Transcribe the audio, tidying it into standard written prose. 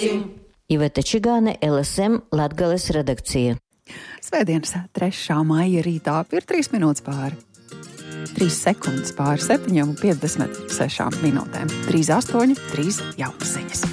Iveta Čigāne, LSM Latgales redakcija. Svētdienas 3. maija rītā ir 3 minūtes pāri. 3 sekundes pāri 7:56 minūtēm. 3:08, 3 jaunas ziņas.